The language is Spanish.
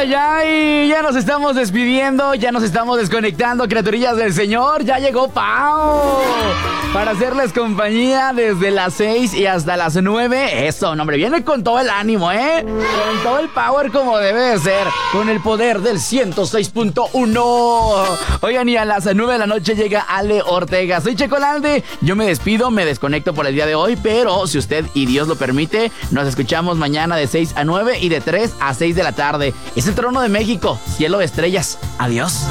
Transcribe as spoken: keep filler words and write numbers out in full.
ay, ay, ya nos estamos despidiendo, ya nos estamos desconectando, criaturillas del Señor. Ya llegó Pau para hacerles compañía desde las seis y hasta las nueve. Eso, no, hombre, viene con todo el ánimo, ¿eh? Con todo el power como debe de ser, con el poder del ciento seis punto uno. Oigan, y a las nueve de la noche llega Ale Ortega. Soy Checolalde, yo me despido, me desconecto por el día de hoy, pero si usted y Dios lo permite, nos escuchamos mañana de seis a nueve y de tres a seis de la tarde. Es el Trono de México, cielo de estrellas. Adiós.